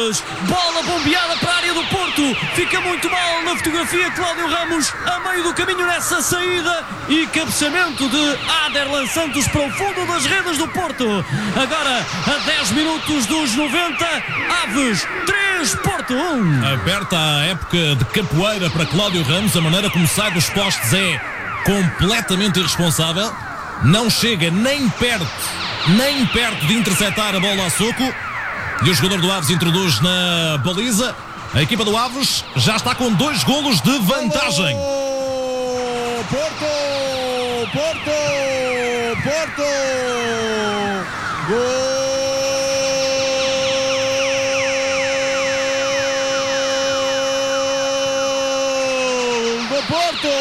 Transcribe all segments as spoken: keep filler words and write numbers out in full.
Aves, bola bombeada para a área do Porto, fica muito mal na fotografia Cláudio Ramos, a meio do caminho nessa saída, e cabeceamento de Aderlan Santos para o fundo das redes do Porto. Agora a dez minutos dos noventa, Aves três, Porto um. Aberta a época de capoeira para Cláudio Ramos, a maneira como sai dos postes é completamente irresponsável, não chega nem perto, nem perto de interceptar a bola a soco, e o jogador do Aves introduz na baliza. A equipa do Aves já está com dois golos de vantagem. Oh, Porto! Porto! Porto! Gol do Porto!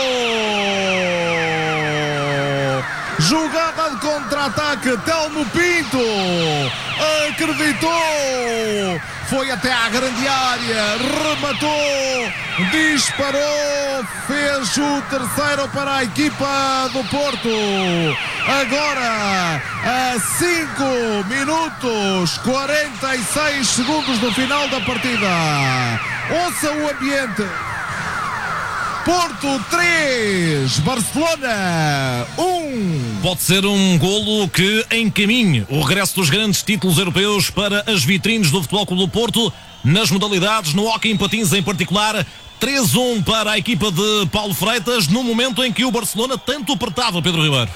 Jogada de contra-ataque, Telmo Pinto acreditou, foi até à grande área, rematou, disparou, fez o terceiro para a equipa do Porto. Agora, a cinco minutos quarenta e seis segundos do final da partida, ouça o ambiente. Porto três, Barcelona um. Pode ser um golo que encaminhe o regresso dos grandes títulos europeus para as vitrines do Futebol Clube do Porto, nas modalidades, no hóquei em patins em particular. três a um para a equipa de Paulo Freitas, no momento em que o Barcelona tanto apertava, Pedro Ribeiro.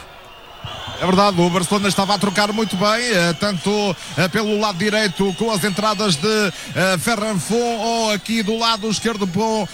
É verdade, o Barcelona estava a trocar muito bem, tanto pelo lado direito com as entradas de Ferran Fon, ou aqui do lado esquerdo com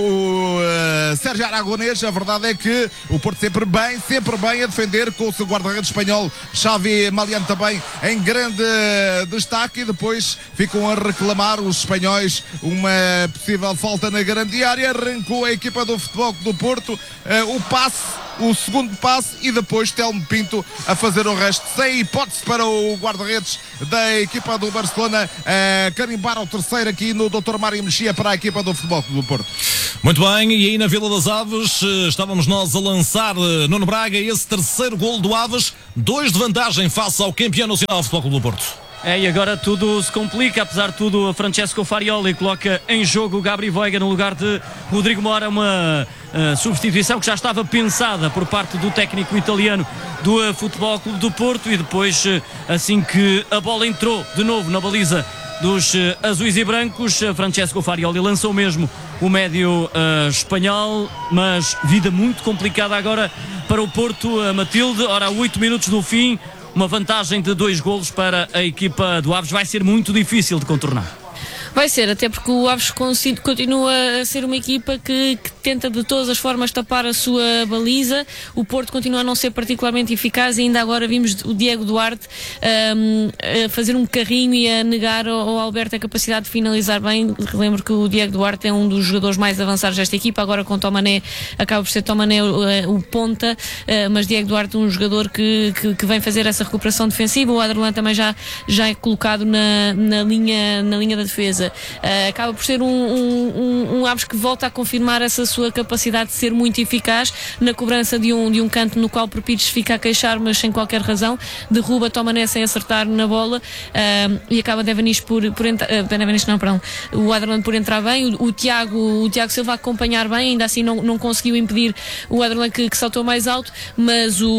o Sérgio Aragonês. A verdade é que o Porto sempre bem, sempre bem a defender, com o seu guarda-redes espanhol Xavi Malian também em grande destaque, e depois ficam a reclamar os espanhóis uma possível falta na grande área. Arrancou a equipa do Futebol do Porto, o passe, o segundo passe, e depois Telmo Pinto a fazer o resto, sem hipótese para o guarda-redes da equipa do Barcelona a carimbar o terceiro aqui no doutor Mário Mexia para a equipa do Futebol do Porto. Muito bem, e aí na Vila das Aves estávamos nós a lançar, Nuno Braga, esse terceiro golo do Aves, dois de vantagem face ao campeão nacional Futebol Clube do Porto. É, e agora tudo se complica. Apesar de tudo, Francesco Farioli coloca em jogo o Gabri Veiga no lugar de Rodrigo Mora, uma uh, substituição que já estava pensada por parte do técnico italiano do uh, Futebol Clube do Porto, e depois, uh, assim que a bola entrou de novo na baliza dos uh, azuis e brancos, uh, Francesco Farioli lançou mesmo o médio uh, espanhol, mas vida muito complicada agora para o Porto, uh, Matilde. Ora, a oito minutos do fim, uma vantagem de dois golos para a equipa do Aves vai ser muito difícil de contornar. Vai ser, até porque o Aves continua a ser uma equipa que, que tenta de todas as formas tapar a sua baliza. O Porto continua a não ser particularmente eficaz, e ainda agora vimos o Diego Duarte um, a fazer um carrinho e a negar ao, ao Alberto a capacidade de finalizar bem. Lembro que o Diego Duarte é um dos jogadores mais avançados desta equipa, agora com Tomané, acaba por ser Tomané o, o ponta, uh, mas Diego Duarte um jogador que, que, que vem fazer essa recuperação defensiva. O Aderlan também já, já é colocado na, na, linha, na linha da defesa. Uh, acaba por ser um, um, um, um Aves que volta a confirmar essa sua capacidade de ser muito eficaz na cobrança de um, de um canto no qual Perpides fica a queixar, mas sem qualquer razão, derruba Tomané sem acertar na bola, uh, e acaba Devanish por, por entrar, uh, Devanish não, perdão, o Aderlan por entrar bem, o, o, Tiago, o Tiago Silva a acompanhar bem, ainda assim não, não conseguiu impedir o Aderlan que, que saltou mais alto, mas o,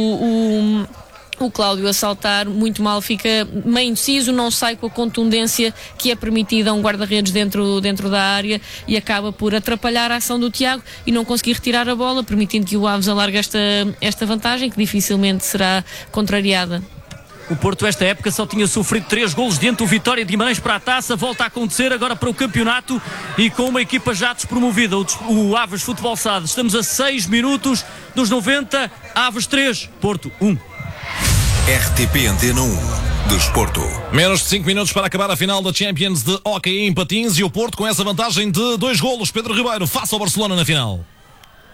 o O Cláudio a saltar muito mal, fica meio indeciso, não sai com a contundência que é permitida a um guarda-redes dentro, dentro da área, e acaba por atrapalhar a ação do Tiago e não conseguir retirar a bola, permitindo que o Aves alargue esta, esta vantagem, que dificilmente será contrariada. O Porto esta época só tinha sofrido três golos diante do Vitória de Guimarães para a taça. Volta a acontecer agora para o campeonato, e com uma equipa já despromovida, o, o Aves Futebol S A D. Estamos a seis minutos dos noventa, Aves três, Porto um. R T P Antena um, Desporto. Menos de cinco minutos para acabar a final da Champions de hóquei em patins, e o Porto com essa vantagem de dois golos, Pedro Ribeiro, face ao Barcelona na final.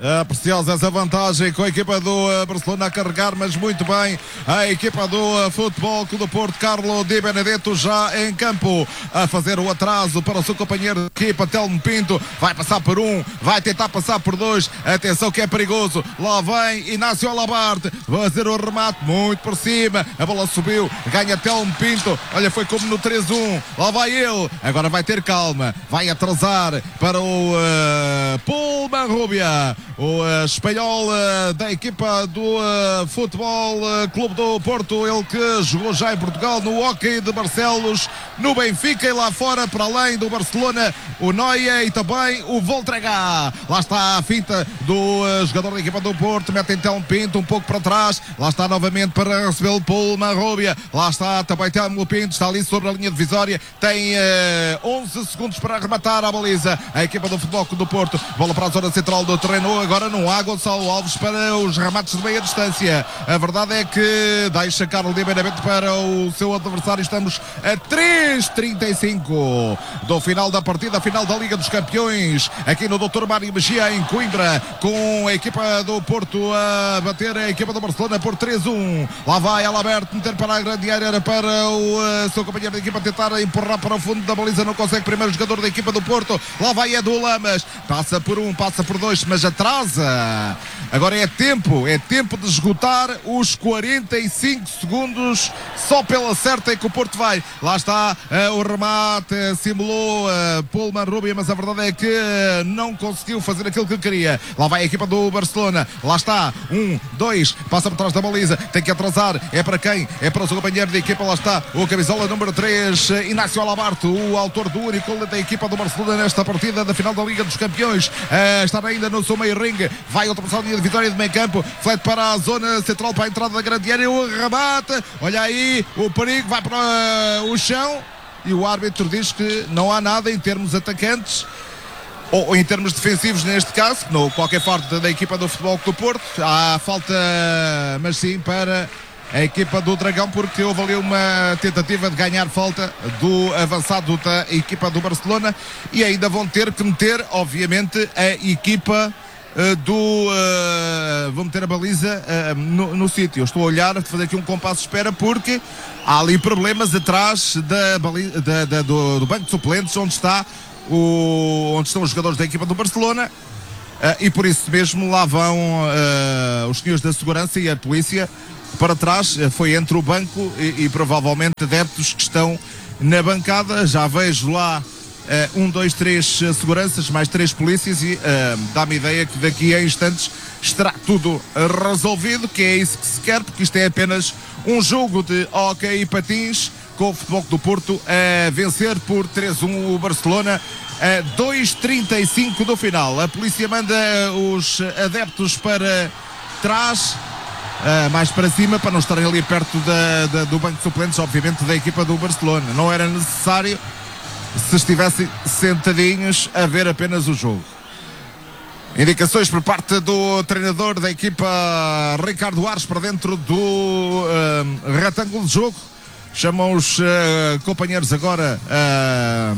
Uh, preciosa essa vantagem com a equipa do uh, Barcelona a carregar, mas muito bem a equipa do uh, Futebol Clube do Porto. Carlo Di Benedetto já em campo a fazer o atraso para o seu companheiro de equipa Telmo Pinto. Vai passar por um, vai tentar passar por dois. Atenção que é perigoso. Lá vem Inácio Alabarte, vai fazer o remate muito por cima. A bola subiu, ganha Telmo Pinto. Olha, foi como no três um. Lá vai ele, agora vai ter calma, vai atrasar para o uh, Paul Marrubia, o uh, espanhol uh, da equipa do uh, Futebol uh, Clube do Porto, ele que jogou já em Portugal no Hockey de Barcelos, no Benfica e lá fora, para além do Barcelona, o Noia e também o Voltregá. Lá está a finta do uh, jogador da equipa do Porto, mete então Pinto um pouco para trás, lá está novamente para receber o Paul Marrubia, lá está também Telmo Pinto, está ali sobre a linha divisória, tem uh, onze segundos para arrematar a baliza, a equipa do Futebol Clube do Porto, bola para a zona central do terreno, agora não há Gonçalo Alves para os remates de meia distância. A verdade é que deixa Carlo Di Benedetto para o seu adversário. Estamos a três trinta e cinco do final da partida, final da Liga dos Campeões, aqui no doutor Mário Mexia em Coimbra, com a equipa do Porto a bater a equipa do Barcelona por três um. Lá vai Alberto meter para a grande área para o uh, seu companheiro de equipa tentar empurrar para o fundo da baliza, não consegue. Primeiro jogador da equipa do Porto, lá vai Edu Lamas, passa por um, passa por dois, mas atrasa. Agora é tempo, é tempo de esgotar os quarenta e cinco segundos, só pela certa é que o Porto vai. Lá está uh, o remate, uh, simulou uh, Paul Marrubia, mas a verdade é que uh, não conseguiu fazer aquilo que queria. Lá vai a equipa do Barcelona, lá está, um, dois, passa por trás da baliza, tem que atrasar, é para quem? É para o seu companheiro de equipa, lá está o camisola número três, uh, Inácio Alabarte, o autor do único gol da equipa do Barcelona nesta partida da final da Liga dos Campeões. Uh, está ainda no seu meio ringue, vai ultrapassar a linha de vitória de meio campo, flete para a zona central, para a entrada da grande área, o remate, olha aí o perigo, vai para uh, o chão e o árbitro diz que não há nada em termos atacantes ou, ou em termos defensivos neste caso, não qualquer parte da equipa do Futebol Clube do Porto. Há falta, mas sim para a equipa do Dragão, porque houve ali uma tentativa de ganhar falta do avançado da equipa do Barcelona e ainda vão ter que meter, obviamente, a equipa uh, do... Uh, vão meter a baliza uh, no, no sítio. Eu estou a olhar, a fazer aqui um compasso de espera, porque há ali problemas atrás da, baliza, da, da, do, do banco de suplentes, onde, está o, onde estão os jogadores da equipa do Barcelona. Uh, e por isso mesmo lá vão uh, os senhores da segurança e a polícia para trás. Foi entre o banco e, e provavelmente adeptos que estão na bancada. Já vejo lá uh, um, dois, três uh, seguranças, mais três polícias e uh, dá-me ideia que daqui a instantes estará tudo resolvido, que é isso que se quer, porque isto é apenas um jogo de hóquei e patins, com o Futebol do Porto a vencer por três um o Barcelona a dois trinta e cinco do final. A polícia manda os adeptos para trás, Uh, mais para cima, para não estarem ali perto da, da, do banco de suplentes, obviamente, da equipa do Barcelona. Não era necessário se estivessem sentadinhos a ver apenas o jogo. Indicações por parte do treinador da equipa, Ricardo Ares, para dentro do uh, retângulo de jogo. Chamam os uh, companheiros agora uh,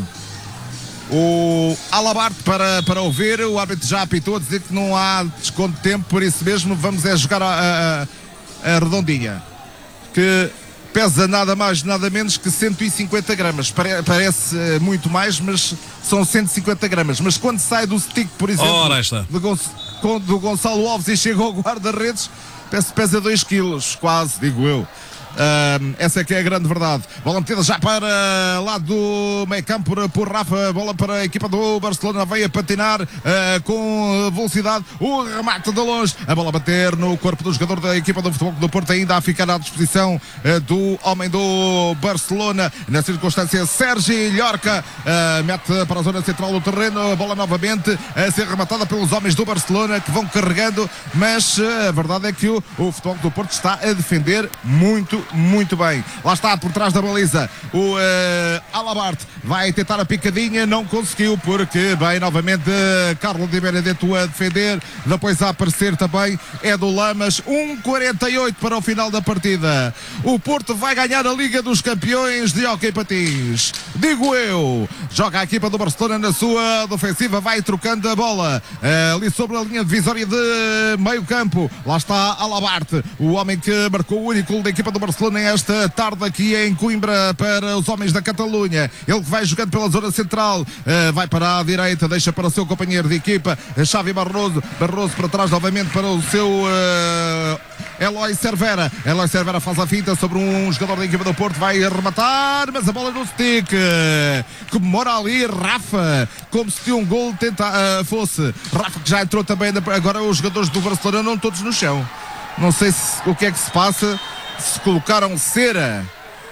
o Alabarte para, para ouvir. O árbitro já apitou a dizer que não há desconto de tempo, por isso mesmo vamos é jogar a, a, a redondinha, que pesa nada mais nada menos que cento e cinquenta gramas. Pare, parece muito mais, mas são cento e cinquenta gramas. Mas quando sai do stick, por exemplo, do, Gon, do Gonçalo Alves e chega ao guarda-redes, pesa dois quilos, quase, digo eu. Uh, essa é que é a grande verdade. Bola metida já para lá do meio campo por, por Rafa. Bola para a equipa do Barcelona, veio a patinar uh, com velocidade. O remate de longe, a bola a bater no corpo do jogador da equipa do Futebol do Porto, ainda a ficar à disposição uh, do homem do Barcelona. Na circunstância, Sérgio Llorca uh, mete para a zona central do terreno. A bola novamente a ser rematada pelos homens do Barcelona, que vão carregando, mas uh, a verdade é que o, o Futebol do Porto está a defender muito muito, muito bem. Lá está, por trás da baliza, o uh, Alabarte vai tentar a picadinha, não conseguiu, porque bem, novamente Carlos de Benedetto a defender, depois a aparecer também é do Lamas. um quarenta e oito para o final da partida. O Porto vai ganhar a Liga dos Campeões de Hóquei Patins, digo eu. Joga a equipa do Barcelona na sua defensiva, vai trocando a bola uh, ali sobre a linha divisória de meio campo. Lá está Alabarte, o homem que marcou o único da equipa do Barcelona esta tarde aqui em Coimbra para os homens da Catalunha. Ele que vai jogando pela zona central, uh, vai para a direita, deixa para o seu companheiro de equipa, Xavi Barroso. Barroso para trás novamente para o seu uh, Eloy Cervera. Eloy Cervera faz a finta sobre um jogador da equipa do Porto, vai arrematar, mas a bola no stick. Comemora ali Rafa, como se um gol tenta, uh, fosse. Rafa que já entrou também, agora os jogadores do Barcelona não todos no chão. Não sei se, o que é que se passa, se colocaram cera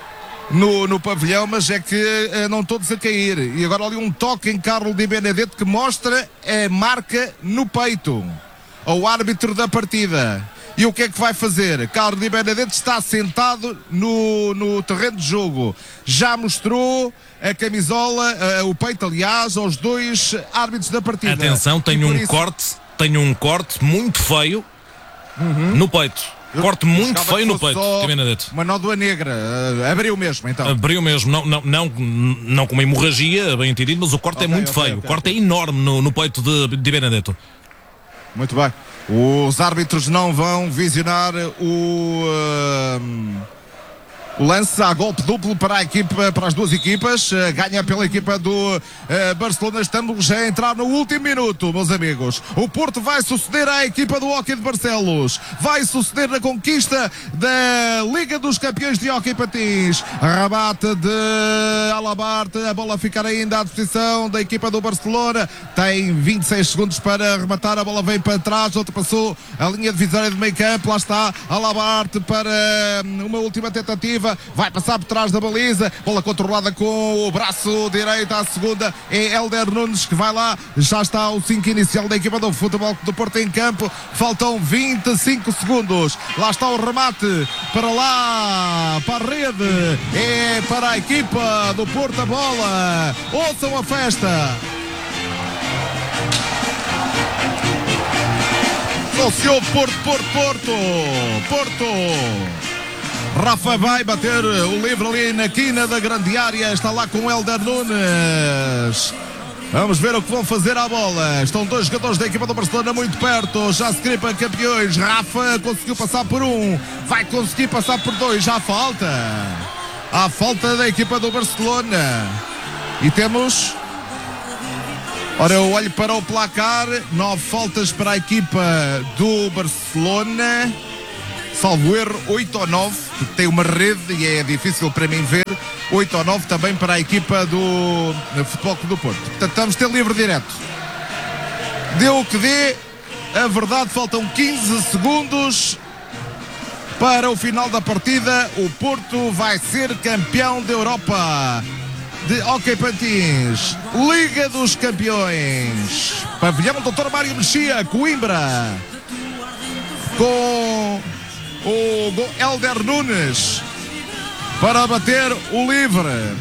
no, no pavilhão, mas é que uh, não todos a cair. E agora ali um toque em Carlos de Benedetto que mostra a marca no peito ao árbitro da partida. E o que é que vai fazer? Carlos de Benedetto está sentado no, no terreno de jogo. Já mostrou a camisola, uh, o peito, aliás, aos dois árbitros da partida. Atenção, tem um isso... corte, tem um corte muito feio uhum. no peito. Corte muito feio no peito, de Benedetto. Uma nódoa negra, uh, abriu mesmo então. Abriu mesmo, não, não, não, não com uma hemorragia, bem entendido, mas o corte okay, é muito okay, feio. Okay, o corte okay. é enorme no, no peito de, de Benedetto. Muito bem. Os árbitros não vão visionar o, uh, o lance a golpe duplo para a equipa, para as duas equipas. Uh, ganha pela equipa do uh, Barcelona. Estamos a entrar no último minuto, meus amigos. O Porto vai suceder à equipa do Hóquei de Barcelos. Vai suceder na conquista da Liga dos Campeões de Hóquei Patins. Rabate de Alabarte. A bola ficar ainda à disposição da equipa do Barcelona. Tem vinte e seis segundos para rematar. A bola vem para trás. Outra passou a linha divisória de meio campo. Lá está Alabarte para uma última tentativa. Vai passar por trás da baliza. Bola controlada com o braço direito à segunda. É Hélder Nunes que vai lá. Já está o cinco inicial da equipa do Futebol do Porto em campo. Faltam vinte e cinco segundos. Lá está o remate para lá, para a rede. É para a equipa do Porto a bola. Ouçam a festa. Associou Porto, Porto, Porto. Porto. Rafa vai bater o livre ali na quina da grande área. Está lá com o Hélder Nunes. Vamos ver o que vão fazer à bola. Estão dois jogadores da equipa do Barcelona muito perto. Já se gripa campeões. Rafa conseguiu passar por um. Vai conseguir passar por dois. Já falta. Há falta da equipa do Barcelona. E temos... Ora, eu olho para o placar. Nove faltas para a equipa do Barcelona. Salvo erro, oito ou nove, porque tem uma rede e é difícil para mim ver. oito ou nove também para a equipa do Futebol Clube do Porto. Portanto, estamos a ter livre direto. Deu o que dê. A verdade, faltam quinze segundos para o final da partida. O Porto vai ser campeão da Europa de Hóquei Patins, Liga dos Campeões. Pavilhão doutor Mário Mexia, Coimbra, com o Hélder Nunes para bater o livre.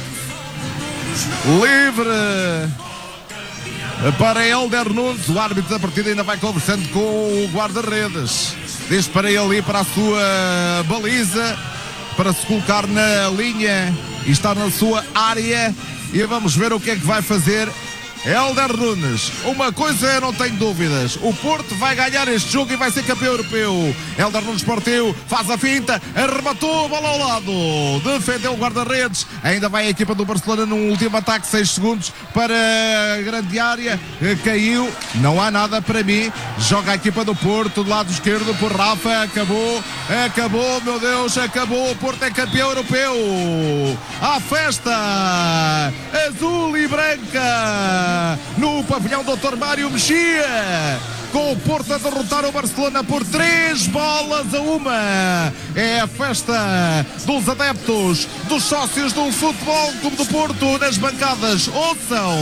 Livre para Hélder Nunes. O árbitro da partida ainda vai conversando com o guarda-redes. Diz para ele ir para a sua baliza, para se colocar na linha e estar na sua área. E vamos ver o que é que vai fazer Hélder Nunes. Uma coisa eu não tenho dúvidas: o Porto vai ganhar este jogo e vai ser campeão europeu. Hélder Nunes partiu, faz a finta, arrematou a bola ao lado, defendeu o guarda-redes. Ainda vai a equipa do Barcelona num último ataque, seis segundos para a grande área. Caiu, não há nada para mim. Joga a equipa do Porto do lado esquerdo por Rafa. Acabou, acabou, meu Deus, acabou. O Porto é campeão europeu. À festa azul e branca no pavilhão doutor Mário Mexia, com o Porto a derrotar o Barcelona por três bolas a uma. É a festa dos adeptos, dos sócios do Futebol Clube do Porto nas bancadas. Ouçam!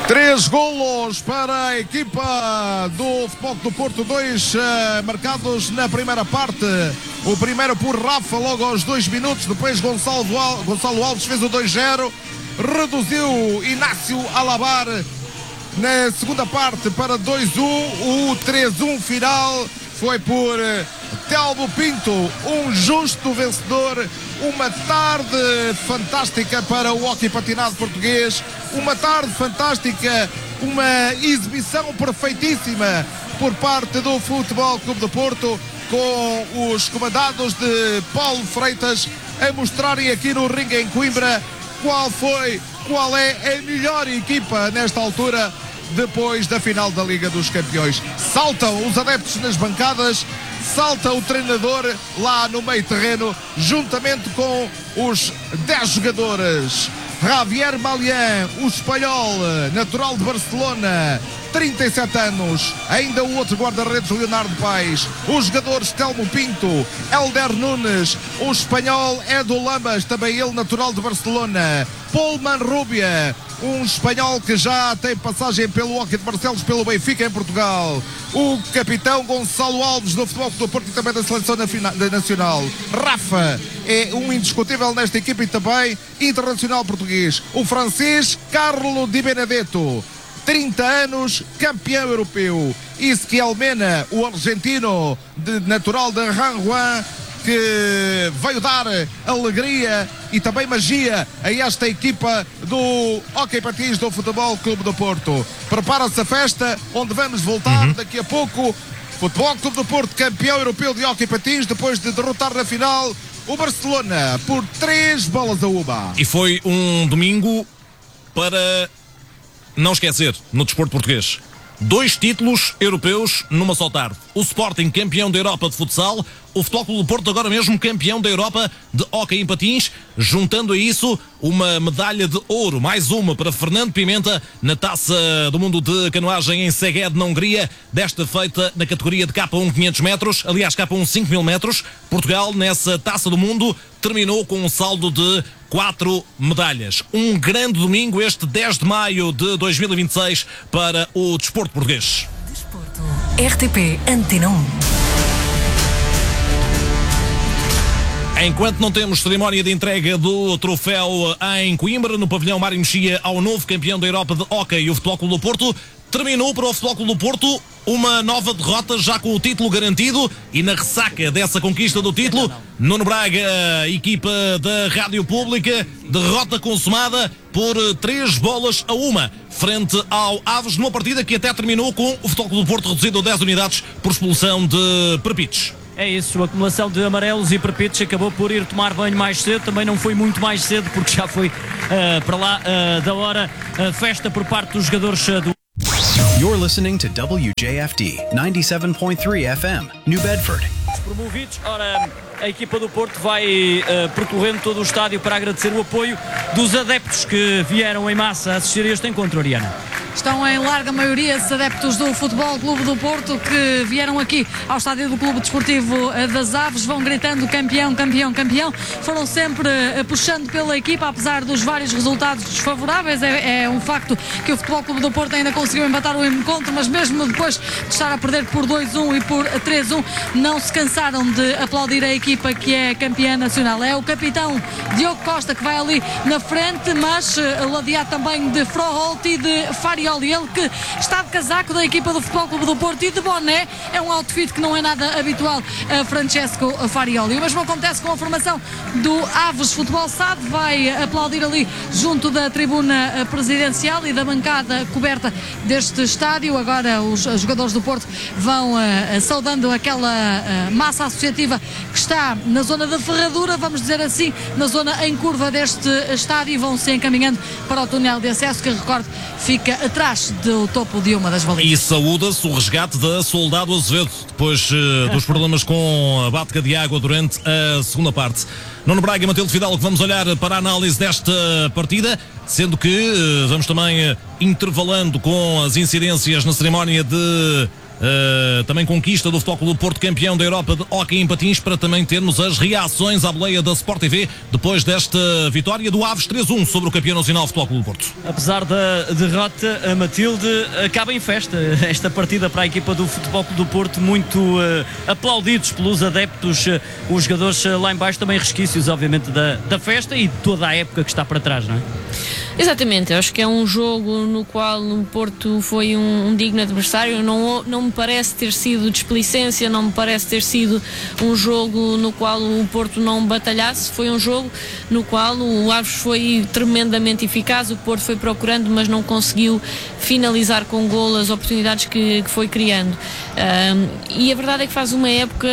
Três golos para a equipa do Futebol do Porto, dois uh, marcados na primeira parte. O primeiro por Rafa, logo aos dois minutos. Depois Gonçalo, Gonçalo Alves fez o dois zero. Reduziu Inácio Alabar na segunda parte para dois um. O três um final foi por Telmo Pinto, um justo vencedor. Uma tarde fantástica para o hóquei patinado português, uma tarde fantástica, uma exibição perfeitíssima por parte do Futebol Clube do Porto, com os comandados de Paulo Freitas a mostrarem aqui no ringue em Coimbra qual foi, qual é a melhor equipa nesta altura, depois da final da Liga dos Campeões. Saltam os adeptos nas bancadas, salta o treinador lá no meio terreno, juntamente com os dez jogadores. Javier Malian, o espanhol, natural de Barcelona, trinta e sete anos. Ainda o outro guarda-redes, Leonardo Paes. Os jogadores Telmo Pinto, Hélder Nunes, o espanhol Edu Lamas, também ele natural de Barcelona. Paul Manrubia, um espanhol que já tem passagem pelo Hóquei de Barcelos, pelo Benfica em Portugal. O capitão Gonçalo Alves do Futebol do Porto e também da Seleção Nacional. Rafa é um indiscutível nesta equipa e também internacional português. O francês Carlo Di Benedetto, trinta anos, campeão europeu. Ezequiel Mena, o argentino de, natural de Ranjuan, que veio dar alegria e também magia a esta equipa do Hóquei Patins do Futebol Clube do Porto. Prepara-se a festa, onde vamos voltar uhum. daqui a pouco. Futebol Clube do Porto, campeão europeu de Hóquei Patins, depois de derrotar na final o Barcelona por três bolas a uma. E foi um domingo para não esquecer no desporto português. Dois títulos europeus numa só tarde. O Sporting, campeão da Europa de futsal. O Futebol Clube do Porto, agora mesmo campeão da Europa de hóquei em patins. Juntando a isso uma medalha de ouro, mais uma para Fernando Pimenta na Taça do Mundo de Canoagem em Szeged, na Hungria. Desta feita na categoria de K um quinhentos metros, aliás K um cinco mil metros. Portugal, nessa Taça do Mundo, terminou com um saldo de quatro medalhas. Um grande domingo, este dez de maio de dois mil e vinte e seis, para o desporto português. Desporto. R T P Antena um. Enquanto não temos cerimónia de entrega do troféu em Coimbra, no pavilhão Mário Mexia, ao novo campeão da Europa de hóquei, o Futebol Clube do Porto, terminou para o Futebol Clube do Porto uma nova derrota, já com o título garantido, e na ressaca dessa conquista do título, Nuno Braga, equipa da Rádio Pública, derrota consumada por três bolas a uma, frente ao Aves, numa partida que até terminou com o Futebol Clube do Porto reduzido a dez unidades por expulsão de Perpites. É isso, a acumulação de amarelos e Perpites acabou por ir tomar banho mais cedo, também não foi muito mais cedo, porque já foi uh, para lá uh, da hora uh, festa por parte dos jogadores uh, do... You're listening to W J F D ninety-seven point three F M, New Bedford. Promovidos, ora, a equipa do Porto vai uh, percorrendo todo o estádio para agradecer o apoio dos adeptos que vieram em massa a assistir a este encontro, Ariana. Estão em larga maioria esses adeptos do Futebol Clube do Porto que vieram aqui ao estádio do Clube Desportivo das Aves, vão gritando campeão, campeão, campeão. Foram sempre puxando pela equipa, apesar dos vários resultados desfavoráveis. É, é um facto que o Futebol Clube do Porto ainda conseguiu empatar o encontro, mas mesmo depois de estar a perder por dois um e por três um, não se cansaram de aplaudir a equipa que é campeã nacional. É o capitão Diogo Costa que vai ali na frente, mas ladeado também de Froholt e de Farioli, ele que está de casaco da equipa do Futebol Clube do Porto e de boné. É um outfit que não é nada habitual a Francesco Farioli. O mesmo acontece com a formação do Aves Futebol S A D, vai aplaudir ali junto da tribuna presidencial e da bancada coberta deste estádio. Agora os jogadores do Porto vão uh, saudando aquela uh, massa associativa que está na zona da ferradura, vamos dizer assim, na zona em curva deste estádio, e vão se encaminhando para o túnel de acesso, que, recordo, fica atrás do topo de uma das balizas. E saúda-se o resgate da Soldado Azevedo, depois uh, dos problemas com a batega de água durante a segunda parte. Nuno Braga e Matilde Fidalgo, vamos olhar para a análise desta partida, sendo que uh, vamos também uh, intervalando com as incidências na cerimónia de Uh, também conquista do Futebol Clube do Porto, campeão da Europa de hóquei em patins, para também termos as reações à boleia da Sport T V depois desta vitória do Aves três a um sobre o campeão nacional Futebol Clube do Porto. Apesar da derrota, a Matilde acaba em festa esta partida para a equipa do Futebol Clube do Porto, muito uh, aplaudidos pelos adeptos, uh, os jogadores uh, lá em baixo, também resquícios obviamente da, da festa e toda a época que está para trás, não é? Exatamente, eu acho que é um jogo no qual o Porto foi um, um digno adversário. Não, não me parece ter sido displicência, não me parece ter sido um jogo no qual o Porto não batalhasse. Foi um jogo no qual o Aves foi tremendamente eficaz, o Porto foi procurando, mas não conseguiu finalizar com golo as oportunidades que, que foi criando. Um, e a verdade é que faz uma época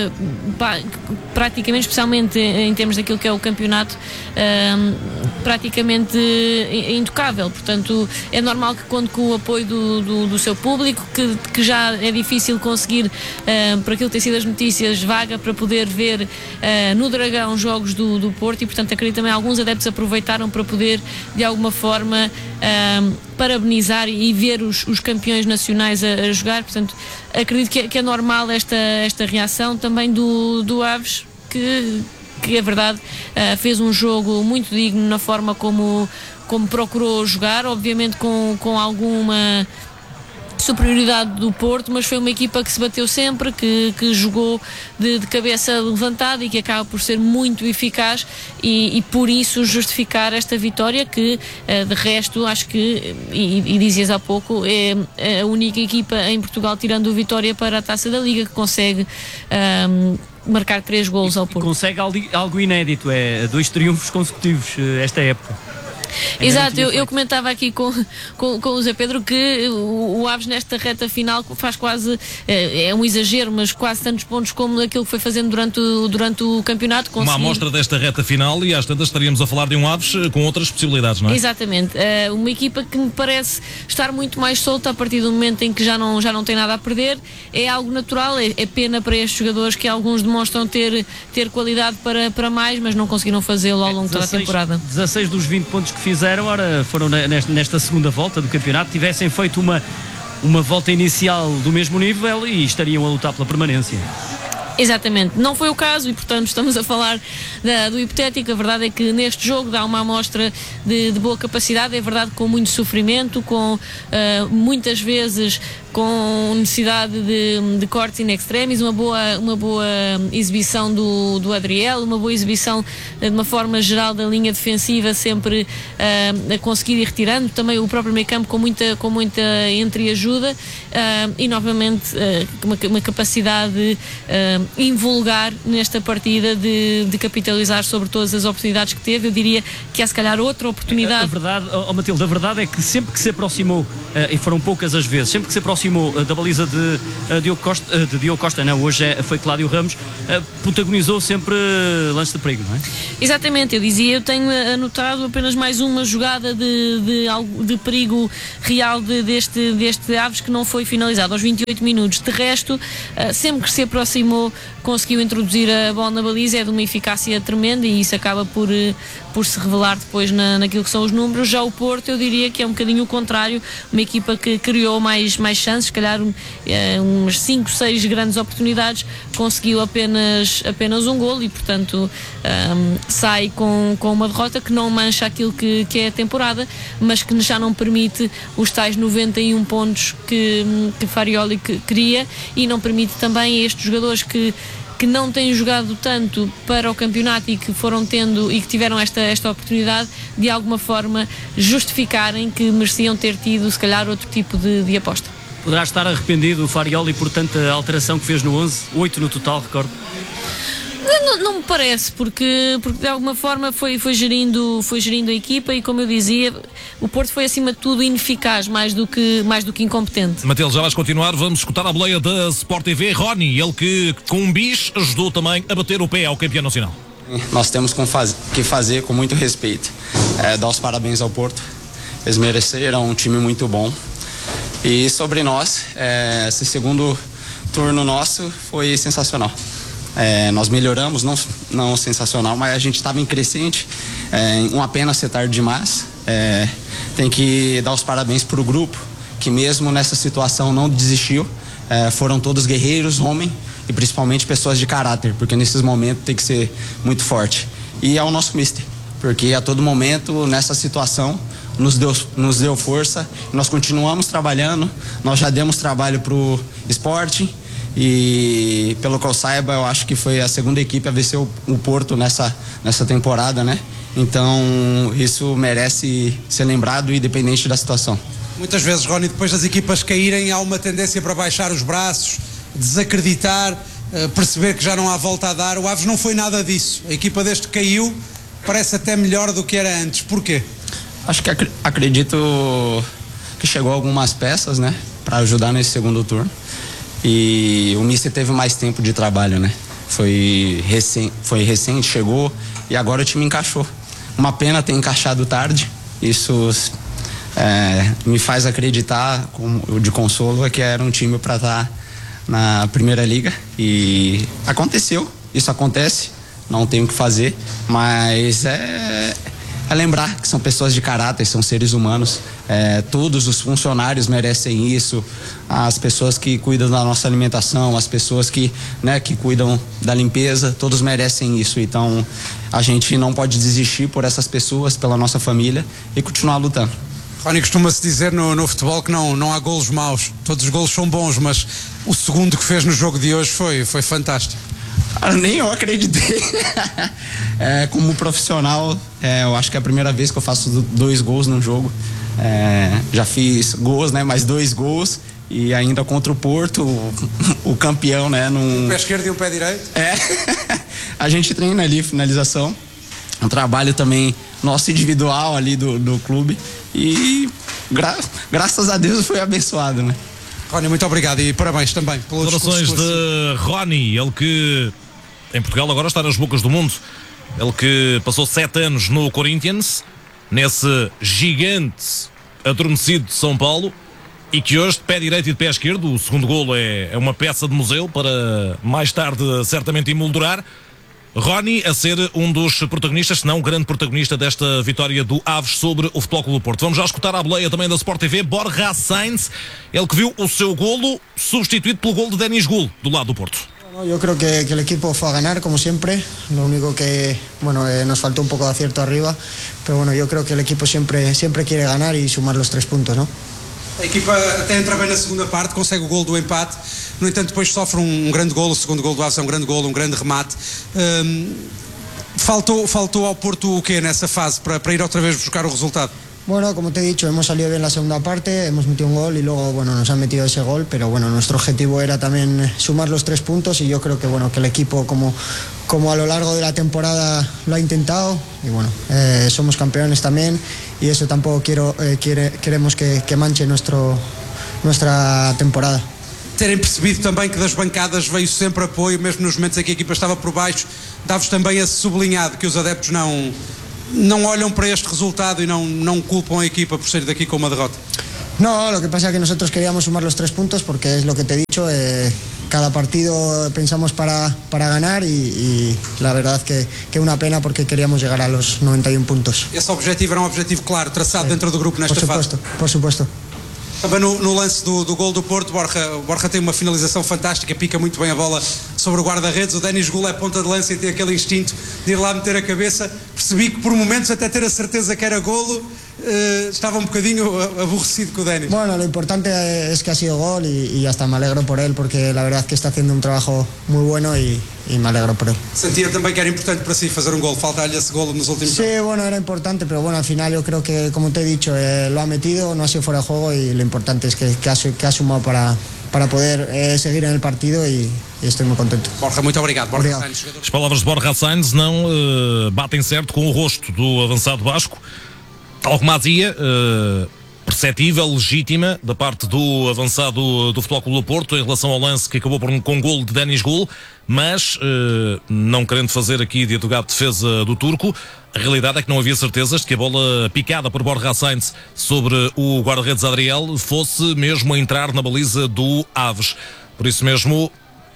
pá, praticamente, especialmente em termos daquilo que é o campeonato, um, praticamente intocável. Portanto, é normal que conte com o apoio do, do, do seu público, que, que já é difícil conseguir, uh, por aquilo que tem sido as notícias, vaga para poder ver uh, no Dragão jogos do, do Porto, e portanto acredito também alguns adeptos aproveitaram para poder de alguma forma uh, parabenizar e ver os, os campeões nacionais a, a jogar. Portanto, acredito que é, que é normal esta, esta reação também do, do Aves, que que é verdade, uh, fez um jogo muito digno na forma como, como procurou jogar, obviamente com, com alguma superioridade do Porto, mas foi uma equipa que se bateu sempre, que, que jogou de, de cabeça levantada e que acaba por ser muito eficaz e, e por isso justificar esta vitória que, uh, de resto, acho que, e, e dizias há pouco, é a única equipa em Portugal, tirando o Vitória para a Taça da Liga, que consegue um, marcar três golos ao Porto. Consegue algo inédito, é dois triunfos consecutivos esta época. É Exato, eu, eu comentava aqui com, com, com o Zé Pedro que o, o Aves nesta reta final faz quase, é, é um exagero, mas quase tantos pontos como aquilo que foi fazendo durante o, durante o campeonato. Conseguir... Uma amostra desta reta final, e às tantas estaríamos a falar de um Aves com outras possibilidades, não é? Exatamente, é uma equipa que me parece estar muito mais solta a partir do momento em que já não, já não tem nada a perder. É algo natural, é, é pena para estes jogadores que alguns demonstram ter, ter qualidade para, para mais, mas não conseguiram fazê-lo ao longo de toda a temporada. dezasseis dos vinte pontos que fizeram, ora, foram nesta, nesta segunda volta do campeonato, tivessem feito uma, uma volta inicial do mesmo nível e estariam a lutar pela permanência. Exatamente, não foi o caso e portanto estamos a falar da, do hipotético. A verdade é que neste jogo dá uma amostra de, de boa capacidade, é verdade, com muito sofrimento, com uh, muitas vezes com necessidade de, de cortes in extremis, uma boa, uma boa exibição do, do Adriel, uma boa exibição de uma forma geral da linha defensiva, sempre uh, a conseguir ir retirando, também o próprio meio campo com muita, com muita entreajuda uh, e novamente uh, uma, uma capacidade uh, invulgar nesta partida de, de capitalizar sobre todas as oportunidades que teve. Eu diria que há se calhar outra oportunidade. A, a verdade, oh, Matilde, a verdade é que sempre que se aproximou, uh, e foram poucas as vezes, sempre que se aproximou uh, da baliza de uh, Diogo Costa, uh, de Diogo Costa, não, hoje é, foi Cláudio Ramos, uh, protagonizou sempre uh, lance de perigo, não é? Exatamente, eu dizia, eu tenho anotado apenas mais uma jogada de, de, de, de perigo real de, deste, deste Aves que não foi finalizado aos vinte e oito minutos. De resto, uh, sempre que se aproximou, conseguiu introduzir a bola na baliza, é de uma eficácia tremenda e isso acaba por, por se revelar depois na, naquilo que são os números. Já o Porto, eu diria que é um bocadinho o contrário, uma equipa que criou mais, mais chances, se calhar um, umas cinco, seis grandes oportunidades, conseguiu apenas, apenas um golo e portanto um, sai com, com uma derrota que não mancha aquilo que, que é a temporada, mas que já não permite os tais noventa e um pontos que, que Farioli queria e não permite também a estes jogadores que que não têm jogado tanto para o campeonato e que foram tendo e que tiveram esta, esta oportunidade de alguma forma justificarem que mereciam ter tido se calhar outro tipo de, de aposta. Poderá estar arrependido o Farioli por tanta alteração que fez no onze, oito no total, recordo. Não, não me parece, porque, porque de alguma forma foi, foi, gerindo, foi gerindo a equipa e, como eu dizia, o Porto foi acima de tudo ineficaz, mais do que, mais do que incompetente. Matilde, já vais continuar, vamos escutar a boleia da Sport T V, Rony, ele que com um bis ajudou também a bater o pé ao campeão nacional. Nós temos que fazer com muito respeito, é, dar os parabéns ao Porto, eles mereceram, um time muito bom. E sobre nós, é, esse segundo turno nosso foi sensacional. É, nós melhoramos, não, não sensacional, mas a gente estava em crescente, é, uma pena ser tarde demais. É, tem que dar os parabéns para o grupo, que mesmo nessa situação não desistiu, é, foram todos guerreiros, homem e principalmente pessoas de caráter, porque nesses momentos tem que ser muito forte. E é o nosso mister, porque a todo momento nessa situação nos deu, nos deu força, nós continuamos trabalhando, nós já demos trabalho pro esporte e pelo que eu saiba, eu acho que foi a segunda equipe a vencer o, o Porto nessa, nessa temporada, né? Então isso merece ser lembrado independente da situação. Muitas vezes, Rony, depois das equipas caírem há uma tendência para baixar os braços, desacreditar, perceber que já não há volta a dar. O Aves não foi nada disso, a equipa desde que caiu parece até melhor do que era antes. Porquê? Acho que ac- acredito que chegou algumas peças, né, para ajudar nesse segundo turno e o mister teve mais tempo de trabalho, né? Foi, recém, foi recente, chegou e agora o time encaixou. Uma pena ter encaixado tarde, isso é, me faz acreditar, como de consolo, que era um time para estar na Primeira Liga e aconteceu, isso acontece, não tem o que fazer, mas é, é lembrar que são pessoas de caráter, são seres humanos, é, todos os funcionários merecem isso, as pessoas que cuidam da nossa alimentação, as pessoas que, né, que cuidam da limpeza, todos merecem isso, então a gente não pode desistir por essas pessoas, pela nossa família e continuar lutando. Rony, costuma-se dizer no, no futebol que não, não há golos maus, todos os golos são bons, mas o segundo que fez no jogo de hoje foi, foi fantástico. Cara, nem eu acreditei. É, como profissional, é, eu acho que é a primeira vez que eu faço dois gols num jogo. É, já fiz gols, né? Mais dois gols e ainda contra o Porto, o, o campeão, né? Num... Um pé esquerdo e um pé direito? É. A gente treina ali, finalização. Um trabalho também nosso individual ali do, do clube e gra graças a Deus foi abençoado, né? Rony, muito obrigado e parabéns também pelos declarações de Rony, ele que em Portugal agora está nas bocas do mundo, ele que passou sete anos no Corinthians, nesse gigante adormecido de São Paulo, e que hoje de pé direito e de pé esquerdo, o segundo golo é, é uma peça de museu para mais tarde certamente emoldurar. Rony a ser um dos protagonistas, se não o grande protagonista desta vitória do Aves sobre o Futebol Clube do Porto. Vamos já escutar a boleia também da Sport T V, Borja Sainz, ele que viu o seu golo substituído pelo golo de Denis Gul, do lado do Porto. Bueno, yo creo que, que el equipo fue a ganar, como siempre. Lo único que bueno, eh, nos faltó un poco de acierto arriba, pero bueno, yo creo que el equipo siempre, siempre quiere ganar y sumar los tres puntos, ¿no? A equipa até entra bem na segunda parte, consegue o golo do empate, no entanto depois sofre um, um grande golo, o segundo golo do Aves é um grande golo, um grande remate. Um, faltou, faltou ao Porto o quê nessa fase para, para ir outra vez buscar o resultado? Bueno, como te he dicho, hemos salido bien la segunda parte, hemos metido un gol y luego bueno, nos han metido ese gol, pero bueno, nuestro objetivo era también sumar los tres puntos y yo creo que bueno, que el equipo como, como a lo largo de la temporada lo ha intentado y bueno, eh, somos campeones también y eso tampoco quiero, eh, quiere, queremos que, que manche nuestro, nuestra temporada. Terem percebido também que das bancadas veio sempre apoio, mesmo nos momentos em que a equipa estava por baixo, dá-vos também esse sublinhado que os adeptos não... não olham para este resultado e não, não culpam a equipa por sair daqui com uma derrota? No, lo que pasa es que nosotros queríamos sumar los tres puntos porque es lo que te he dicho, eh, cada partido pensamos para, para ganar y, y la verdad que, que una pena porque queríamos llegar a los noventa y un puntos. Esse objetivo era um objetivo claro, traçado sí. Dentro do grupo nesta por supuesto, fase? Por supuesto. Também no, no lance do, do gol do Porto, Borja, Borja tem uma finalização fantástica, pica muito bem a bola sobre o guarda-redes, o Denis Gul é ponta de lança e tem aquele instinto de ir lá meter a cabeça. Percebi que por momentos até ter a certeza que era golo, eh, estava um bocadinho aborrecido com o Denis. Bueno, lo importante es que ha sido gol y, y hasta me alegro por él porque la verdad que está haciendo un trabajo muy bueno y, y me alegro por él. Sentia também que era importante para si fazer um gol, falta-lhe esse golo nos últimos Sí, anos. bueno, era importante, pero bueno, al final yo creo que, como te he dicho, eh, lo ha metido, no ha sido fuera de juego y lo importante es que, que, ha, que ha sumado para, para poder eh, seguir en el partido y, y estoy muy contento. Borja, muito obrigado. Borja obrigado. Sainz, jogador... As palavras de Borja Sainz não uh, batem certo com o rosto do avançado basco. Alguma azia uh, perceptível, legítima, da parte do avançado do Futebol Clube do Porto em relação ao lance que acabou por um com golo de Denis Gul, mas uh, não querendo fazer aqui de advogado de defesa do turco, a realidade é que não havia certezas de que a bola picada por Borja Sainz sobre o guarda-redes Adriel fosse mesmo a entrar na baliza do Aves. Por isso mesmo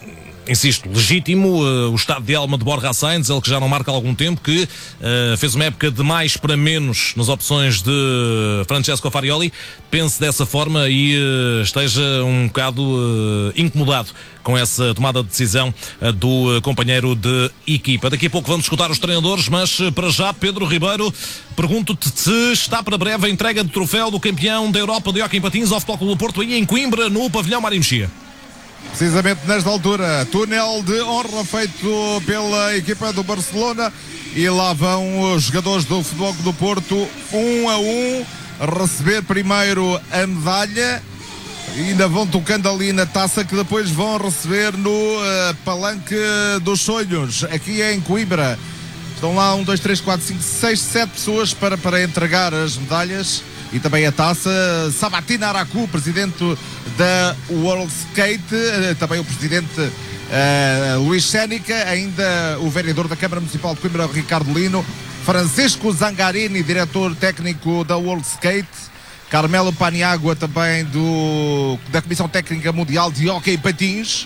insisto, legítimo, uh, o estado de alma de Borja Sainz, ele que já não marca há algum tempo, que uh, fez uma época de mais para menos nas opções de Francesco Farioli, pense dessa forma e uh, esteja um bocado uh, incomodado com essa tomada de decisão uh, do uh, companheiro de equipa. Daqui a pouco vamos escutar os treinadores, mas uh, para já, Pedro Ribeiro, pergunto-te se está para breve a entrega do troféu do campeão da Europa de hóquei em patins ao Futebol Clube do Porto, aí em Coimbra, no pavilhão Mário Mexia. Precisamente nesta altura, túnel de honra feito pela equipa do Barcelona, e lá vão os jogadores do Futebol Clube do Porto um a um receber primeiro a medalha, e ainda vão tocando ali na taça que depois vão receber no uh, palanque dos sonhos, aqui em Coimbra. Estão lá um, dois, três, quatro, cinco, seis, sete pessoas para, para entregar as medalhas e também a taça. Sabatina Aracu, presidente da World Skate, também o presidente uh, Luís Sénica, ainda o vereador da Câmara Municipal de Coimbra, Ricardo Lino, Francisco Zangarini, diretor técnico da World Skate, Carmelo Paniagua, também do, da Comissão Técnica Mundial de Hóquei em Patins,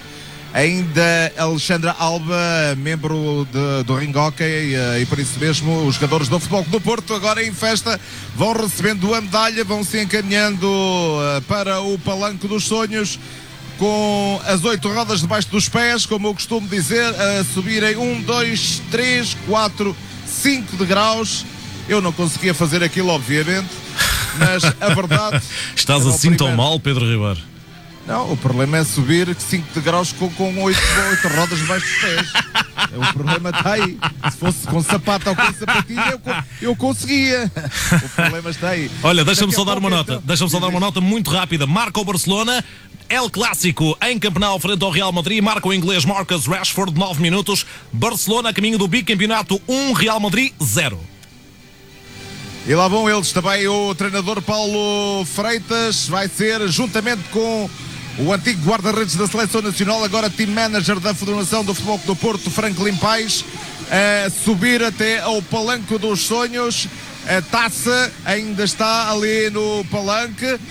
ainda Alexandra Alba, membro de, do Ring Hockey, e por isso mesmo os jogadores do Futebol Clube do Porto, agora em festa, vão recebendo a medalha, vão se encaminhando para o palanque dos sonhos, com as oito rodas debaixo dos pés, como eu costumo dizer, a subirem um, dois, três, quatro, cinco degraus. Eu não conseguia fazer aquilo, obviamente, mas a verdade... Estás assim primeiro... tão mal, Pedro Ribeiro? Não, o problema é subir cinco degraus com, com oito, oito rodas debaixo dos pés. O problema está aí. Se fosse com sapato ou com sapatilha, eu, eu conseguia. O problema está aí. Olha, deixa-me só dar uma nota. Então, deixa-me só dar uma nota muito rápida. Marca o Barcelona, El Clássico em Campeonato frente ao Real Madrid. Marca o inglês Marcus Rashford, nove minutos. Barcelona a caminho do bicampeonato, um, Real Madrid zero. E lá vão eles também. O treinador Paulo Freitas vai ser, juntamente com o antigo guarda-redes da Seleção Nacional, agora team manager da Federação do Futebol do Porto, Franklin Paes, a subir até ao palanque dos sonhos. A taça ainda está ali no palanque, uh,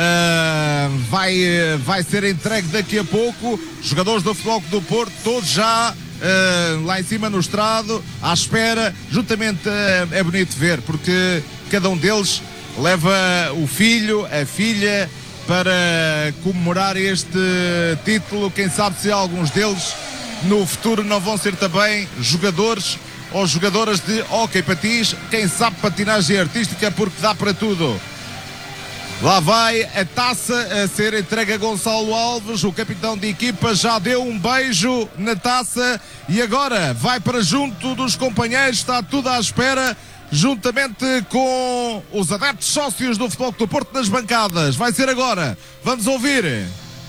vai, vai ser entregue daqui a pouco. Jogadores do Futebol do Porto, todos já uh, lá em cima no estrado, à espera. Juntamente uh, é bonito ver, porque cada um deles leva o filho, a filha, para comemorar este título. Quem sabe se alguns deles no futuro não vão ser também jogadores ou jogadoras de hóquei patins, quem sabe patinagem artística, porque dá para tudo. Lá vai a taça a ser entregue a Gonçalo Alves, o capitão de equipa já deu um beijo na taça e agora vai para junto dos companheiros, está tudo à espera, juntamente com os adeptos sócios do Futebol do Porto nas bancadas. Vai ser agora, vamos ouvir.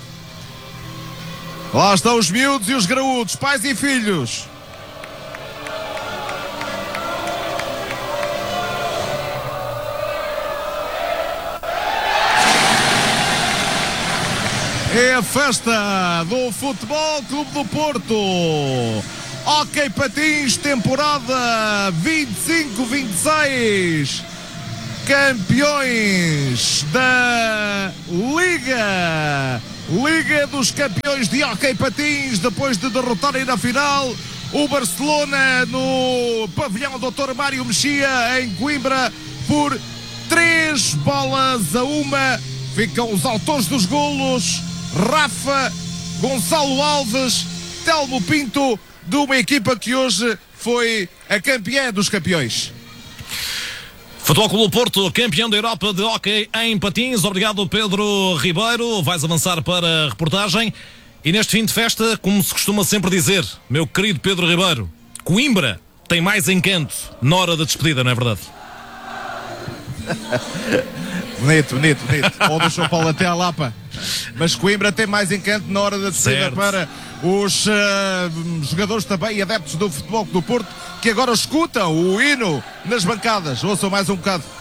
Lá estão os miúdos e os graúdos, pais e filhos. É a festa do Futebol Clube do Porto. Hóquei patins, temporada vinte e cinco vinte e seis. Campeões da Liga. Liga dos Campeões de Hóquei patins, depois de derrotarem na final o Barcelona no pavilhão doutor Mário Mexia, em Coimbra, por três bolas a uma. Ficam os autores dos golos: Rafa, Gonçalo Alves, Telmo Pinto, de uma equipa que hoje foi a campeã dos campeões. Futebol Clube do Porto, campeão da Europa de hóquei em patins. Obrigado, Pedro Ribeiro. Vais avançar para a reportagem. E neste fim de festa, como se costuma sempre dizer, meu querido Pedro Ribeiro, Coimbra tem mais encanto na hora da despedida, não é verdade? Bonito, bonito, bonito. Ou deixou Paulo até à Lapa. Mas Coimbra tem mais encanto na hora da despedida para os uh, jogadores também e adeptos do Futebol do Porto, que agora escutam o hino nas bancadas. Ouçam mais um bocado.